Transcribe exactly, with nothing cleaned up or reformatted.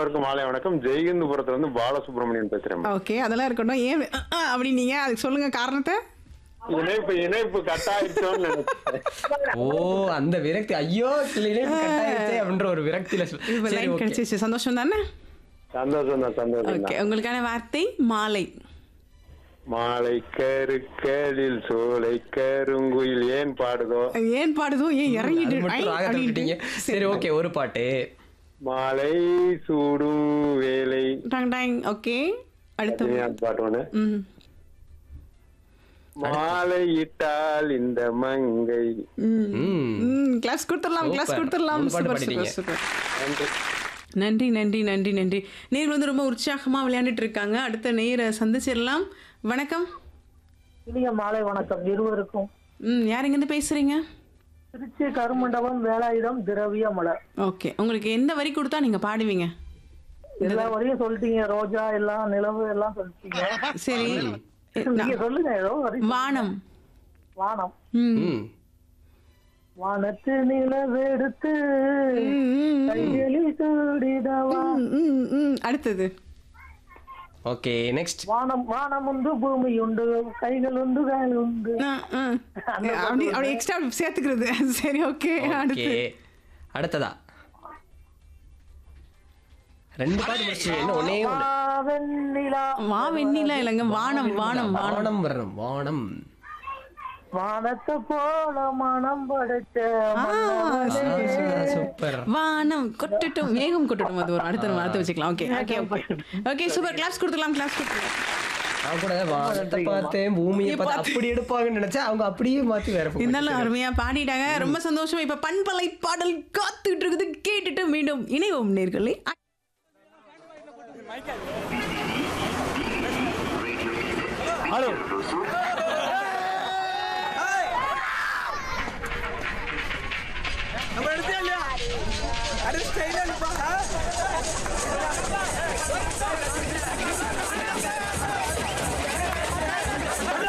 அனைவருக்கும் மாலை வணக்கம். ஜெயகிந்தபுரத்துல இருந்து பாலசுப்ரமணியன் பேசுறேன். ஓகே, அதெல்லாம் இருக்கட்டும். ஏன் அப்படின்னீங்க, அதுக்கு சொல்லுங்க காரணத்தை. இணைப்பு இணைப்பு கட்டாயிடுச்சோன்னு நினைச்சேன். ஓ அந்த விரக்தி, ஐயோ சில இணைப்பு கட்டாயிருச்சே அப்படின்ற ஒரு விரக்தியில சொல்- இப்ப சரி, லைன் okay. கிடைச்சிச்சு, சந்தோஷம் தானே? சந்தோஷம் தான், சந்தோஷம் ஓகே, தான். உங்களுக்கான வார்த்தை மாலை. மாலை கருக்களில் சோலை கருங்குயில் ஏன் பாடுதோ? ஏன் பாடுதோ, ஏன் அது இறங்கிட்டு மட்டும் ஐ ராகத்தை அப்படின்ட்டு. விட்டுட்டீங்க. சரி ஓகே, ஒரு பாட்டு. மாலை சூடும் வேலை. Tang Tang. ஓகே, அடுத்து. அது அந்த பாட்டு ஒண்ணு. ம் மாலை இட்டால் இந்த மங்கை. ம் ம். ம் கிளாஸ் கொடுத்துடலாம், கிளாஸ் Super. கொடுத்துடலாம். மூணு பாட்டு சூப்பர் பாடிட்டீங்க. Super super. நன்றி. நன்றி நன்றி நன்றி நன்றி. நேர்கள் வந்து ரொம்ப உற்சாகமா விளையாண்டுட்டு இருக்காங்க. அடுத்த நேரை சந்திச்சிடலாம். வணக்கம். இனிய மாலை வணக்கம் இருவருக்கும். ம் யார் எங்கேருந்து பேசுறீங்க? திருச்சி கருமண்டபம் வேலாயுதம் திரவிய மலர். ஓகே, உங்களுக்கு எந்த வரி கொடுத்தா நீங்க பாடுவீங்க? எல்லா வரையும் சொல்லிட்டீங்க, ரோஜா எல்லாம் நிலவு எல்லாம் சொல்லிட்டீங்க. சரி, நீங்க சொல்லுங்க ஏதோ வரி. வானம். வானம். ம் ம். வானத்து நிலவெடுத்து ம், ம், கைகளில் சூடிடவா. ம், ம், ம். அடுத்தது. Okay next. வானம் வானம் உண்டு பூமி உண்டு கைகள் உண்டு வேல் உண்டு. ஆ, ஆ. அப்படி அப்படி எக்ஸ்ட்ரா சேர்த்துக்கிறது. சரி ஓகே, ஓகே அடுத்து. அடுத்ததா ரெண்டு பாட்டு முடிச்சு இன்னும் ஒன்னே ஒண்ணு. வெண்ணிலா. வா வெண்ணிலா இல்லைங்க, வானம் வானம் வானம். வானம் வரணும், வானம். வானத்தை போல மனம் படைச்ச ஆ, சரி, சரி. சூப்பர். வானம் கொட்டட்டும், மேகம் கொட்டட்டும். அது ஒரு அடுத்த நம்ம அடுத்து வச்சுக்கலாம். Okay okay okay okay super. Class கொடுத்துடலாம், கிளாஸ் கொடுத்துடலாம். நான் கூட வானத்தை பார்த்தேன், பூமியை பார்த்து அப்படி எடுப்பாங்கன்னு நினைச்சேன். அவங்க அப்படியே மாத்தி வேற பக்கம் இருந்தாலும் அருமையா பாடிட்டாங்க, ரொம்ப சந்தோஷம். இப்ப பண்பலை பாடல் காத்துட்டு இருக்குது, கேட்டுட்டு மீண்டும் இணைவோம் நேர்களே. ஹலோ. நம்ம எடுத்தே இல்லையா? அடிச்சு இல்லையா?